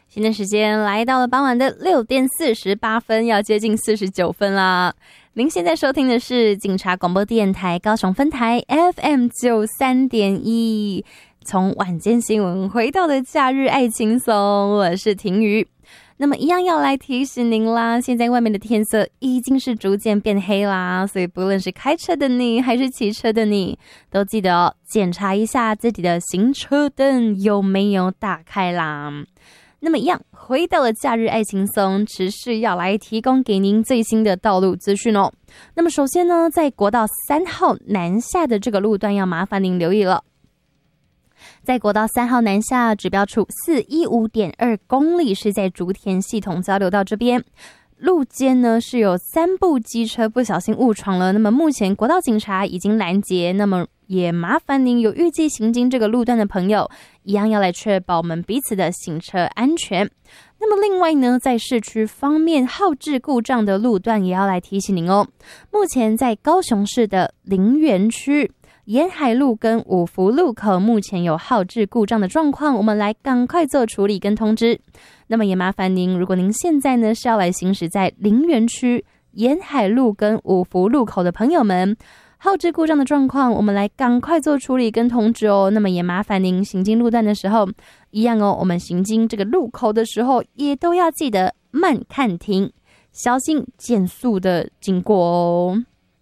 现在时间来到了傍晚的6点48分，要接近49分啦。您现在收听的是警察广播电台高雄分台 FM 93.1，从晚间新闻回到了假日爱轻松，我是婷瑜。那么一样要来提醒您啦，现在外面的天色已经是逐渐变黑啦，所以不论是开车的你还是骑车的你，都记得检查一下自己的行车灯有没有打开啦。那么一样回到了假日爱轻松，持续要来提供给您最新的道路资讯哦。那么首先呢，在国道3号南下的这个路段要麻烦您留意了。在国道3号南下指标处 415.2 公里，是在竹田系统交流道这边，路肩呢是有3部机车不小心误闯了，那么目前国道警察已经拦截，那么也麻烦您有预计行经这个路段的朋友，一样要来确保我们彼此的行车安全。那么另外呢，在市区方面号志故障的路段也要来提醒您哦。目前在高雄市的林园区沿海路跟五福路口目前有号志故障的状况，我们来赶快做处理跟通知。那么也麻烦您，如果您现在呢是要来行驶在林园区沿海路跟五福路口的朋友们，号志故障的状况我们来赶快做处理跟通知哦。那么也麻烦您行经路段的时候一样哦，我们行经这个路口的时候也都要记得慢看停，小心减速的经过哦。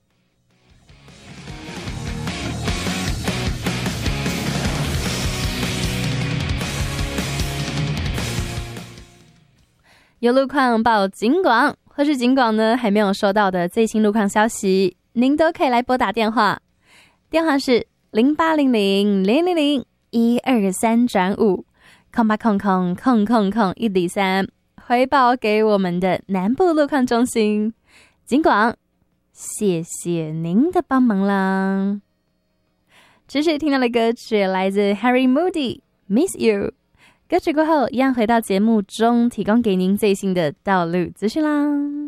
有路况报警广，或是警广呢还没有收到的最新路况消息，您都可以来拨打电话，电话是0800-000-123-5 0800-123，回报给我们的南部路况中心。警广，谢谢您的帮忙啦。持续听到的歌曲来自 Harry Moody Miss You，歌曲过后，一样回到节目中，提供给您最新的道路资讯啦。